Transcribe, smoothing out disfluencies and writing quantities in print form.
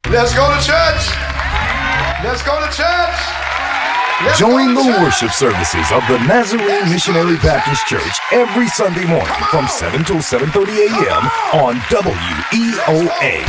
Let's go to church. Let's go to church. Join the worship services of the Nazarene Missionary Baptist Church every Sunday morning from 7 till 7:30 a.m. on WEOA.